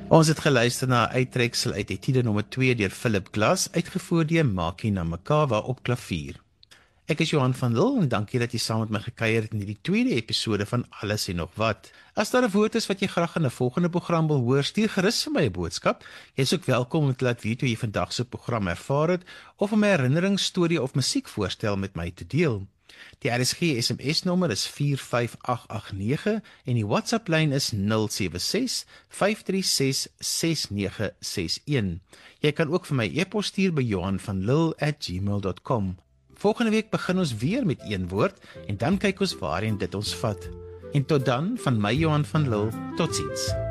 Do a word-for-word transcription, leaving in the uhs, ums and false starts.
Ons het geluister na 'n uittreksel uit Etude nommer twee deur Philip Glass, uitgevoer deur Maki Namakawa op klavier. Ek is Johan van Lille en dankie dat jy saam met my gekuier het in hierdie tweede episode van Alles en Nog Wat. As daar 'n woord is wat jy graag in 'n volgende program wil hoor, stuur gerus vir my 'n boodskap. Jy is ook welkom om te laat weet hoe jy vandag se program ervaar het of 'n herinnering, storie of musiekvoorstel met my te deel. Die R S G S M S-nommer is vier vyf agt agt nege en die WhatsApp-lyn is nul sewe ses vyf drie ses ses nege ses een. Jy kan ook vir my e-pos stuur by johan van lille at gmail dot com. Volgende week begin ons weer met een woord en dan kyk ons waarheen dit ons vat. En tot dan, van my Johan van Lille, totsiens.